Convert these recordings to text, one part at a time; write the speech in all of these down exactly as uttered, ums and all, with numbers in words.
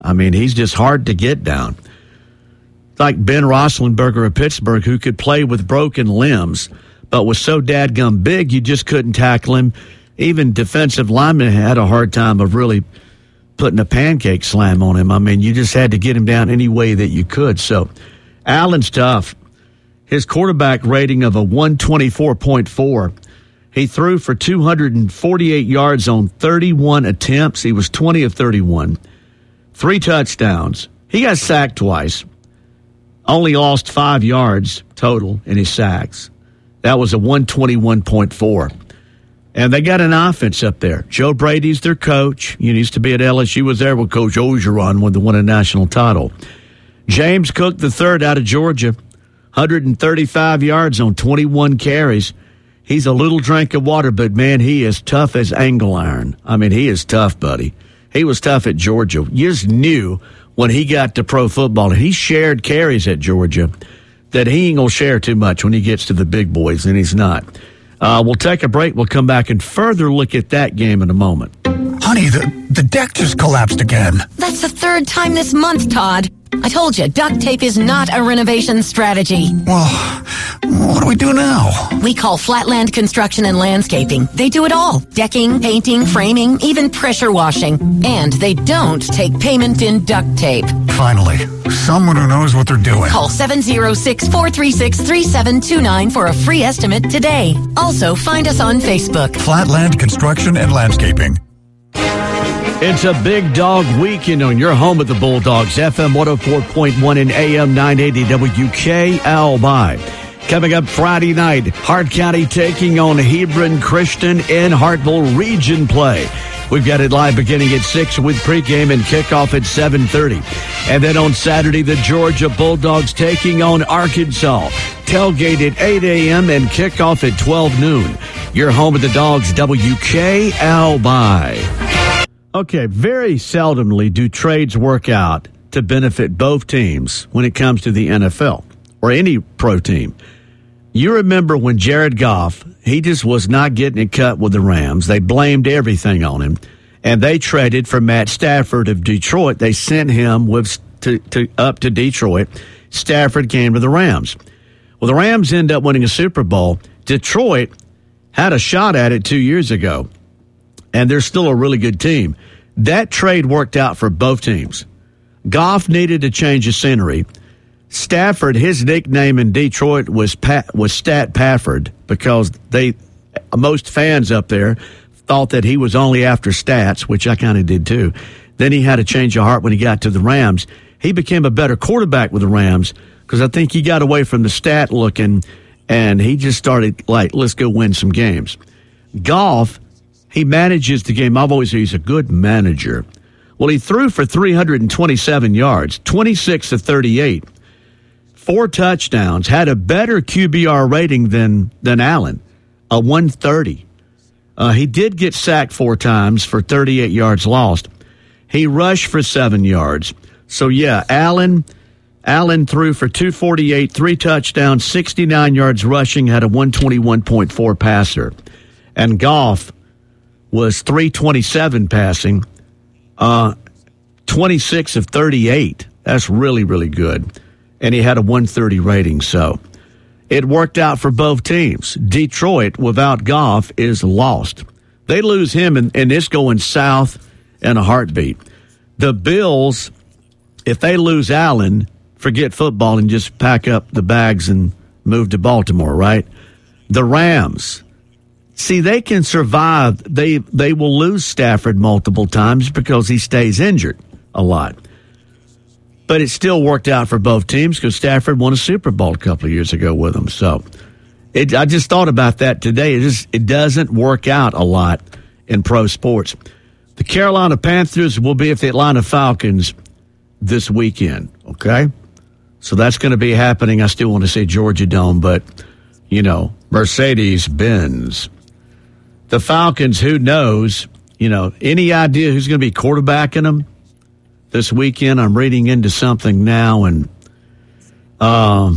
I mean, he's just hard to get down. Like Ben Roethlisberger of Pittsburgh, who could play with broken limbs, but was so dadgum big you just couldn't tackle him. Even defensive linemen had a hard time of really putting a pancake slam on him. I mean, you just had to get him down any way that you could. So Allen's tough. His quarterback rating of a one twenty-four point four. He threw for two hundred forty-eight yards on thirty-one attempts. He was twenty of thirty-one. Three touchdowns. He got sacked twice. Only lost five yards total in his sacks. That was a one twenty-one point four. And they got an offense up there. Joe Brady's their coach. He used to be at L S U. Was there with Coach Orgeron when they won a national title. James Cook the third out of Georgia. one hundred thirty-five yards on twenty-one carries. He's a little drink of water, but, man, he is tough as angle iron. I mean, he is tough, buddy. He was tough at Georgia. You just knew when he got to pro football, and he shared carries at Georgia, that he ain't going to share too much when he gets to the big boys, and he's not. Uh, we'll take a break. We'll come back and further look at that game in a moment. Honey, the, the deck just collapsed again. That's the third time this month, Todd. I told you, duct tape is not a renovation strategy. Well, what do we do now? We call Flatland Construction and Landscaping. They do it all. Decking, painting, framing, even pressure washing. And they don't take payment in duct tape. Finally, someone who knows what they're doing. Call seven oh six, four three six, three seven two nine for a free estimate today. Also, find us on Facebook. Flatland Construction and Landscaping. It's a big dog weekend on your home of the Bulldogs, F M one oh four point one and A M nine eighty W K L Y. Coming up Friday night, Hart County taking on Hebron Christian in Hartville Region play. We've got it live beginning at six with pregame and kickoff at seven thirty. And then on Saturday, the Georgia Bulldogs taking on Arkansas. Tailgate at eight a.m. and kickoff at twelve noon. Your home of the Dogs, W K L Y. Okay, very seldomly do trades work out to benefit both teams when it comes to the N F L or any pro team. You remember when Jared Goff, he just was not getting it cut with the Rams. They blamed everything on him, and they traded for Matt Stafford of Detroit. They sent him with to, to up to Detroit. Stafford came to the Rams. Well, the Rams end up winning a Super Bowl. Detroit had a shot at it two years ago, and they're still a really good team. That trade worked out for both teams. Goff needed to change the scenery. Stafford, his nickname in Detroit was Pat, was Stat Pafford because they most fans up there thought that he was only after stats, which I kind of did too. Then he had a change of heart when he got to the Rams. He became a better quarterback with the Rams because I think he got away from the stat looking, and he just started like, let's go win some games. Goff, he manages the game. I've always said he's a good manager. Well, he threw for three hundred twenty-seven yards, twenty-six of thirty-eight, four touchdowns, had a better Q B R rating than than Allen, a one thirty. Uh, he did get sacked four times for thirty-eight yards lost. He rushed for seven yards. So, yeah, Allen, Allen threw for two forty-eight, three touchdowns, sixty-nine yards rushing, had a one twenty-one point four passer. And Goff was three twenty-seven passing, uh, twenty-six of thirty-eight. That's really, really good. And he had a one thirty rating, so it worked out for both teams. Detroit, without Goff, is lost. They lose him, and, and it's going south in a heartbeat. The Bills, if they lose Allen, forget football and just pack up the bags and move to Baltimore, right? The Rams, see, they can survive. They they will lose Stafford multiple times because he stays injured a lot. But it still worked out for both teams because Stafford won a Super Bowl a couple of years ago with them. So it, I just thought about that today. It just it doesn't work out a lot in pro sports. The Carolina Panthers will be at the Atlanta Falcons this weekend, okay? So that's going to be happening. I still want to say Georgia Dome, but, you know, Mercedes-Benz. The Falcons, who knows? You know, any idea who's going to be quarterbacking them this weekend? I'm reading into something now, and um,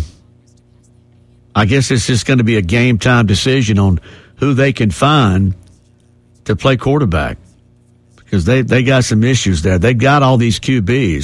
I guess it's just going to be a game-time decision on who they can find to play quarterback. because they, they got some issues there. They got all these Q Bs.